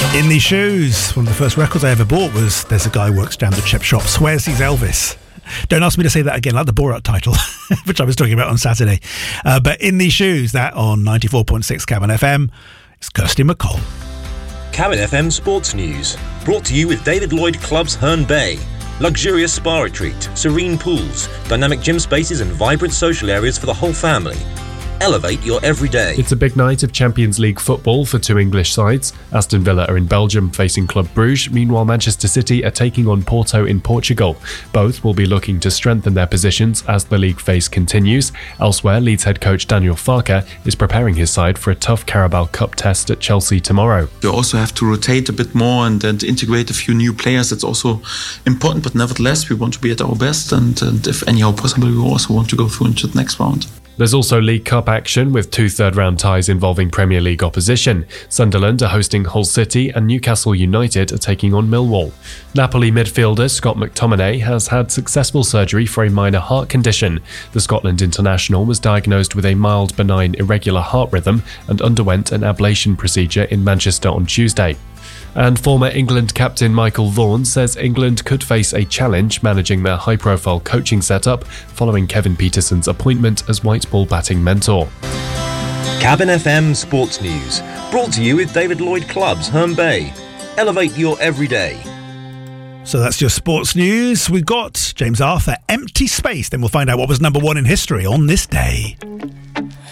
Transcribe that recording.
In These Shoes, one of the first records I ever bought was There's a Guy Who Works Down the Chip Shop, Swears He's Elvis. Don't ask me to say that again, like the Borat title, which I was talking about on Saturday. But In These Shoes, that on 94.6 Cabin FM, it's Kirsty McCall. Cabin FM Sports News, brought to you with David Lloyd Clubs Herne Bay. Luxurious spa retreat, serene pools, dynamic gym spaces and vibrant social areas for the whole family. Elevate your everyday. It's a big night of Champions League football for two English sides. Aston Villa are in Belgium facing Club Brugge. Meanwhile, Manchester City are taking on Porto in Portugal. Both will be looking to strengthen their positions as the league phase continues. Elsewhere, Leeds head coach Daniel Farke is preparing his side for a tough Carabao Cup test at Chelsea tomorrow. You also have to rotate a bit more and integrate a few new players. That's also important, but nevertheless, we want to be at our best, and if anyhow possible, we also want to go through into the next round. There's also League Cup action with two third-round ties involving Premier League opposition. Sunderland are hosting Hull City and Newcastle United are taking on Millwall. Napoli midfielder Scott McTominay has had successful surgery for a minor heart condition. The Scotland international was diagnosed with a mild benign irregular heart rhythm and underwent an ablation procedure in Manchester on Tuesday. And former England captain Michael Vaughan says England could face a challenge managing their high-profile coaching setup following Kevin Peterson's appointment as white ball batting mentor. Cabin FM Sports News, brought to you with David Lloyd Clubs Herne Bay. Elevate your everyday. So that's your sports news. We've got James Arthur, Empty Space. Then we'll find out what was number one in history on this day.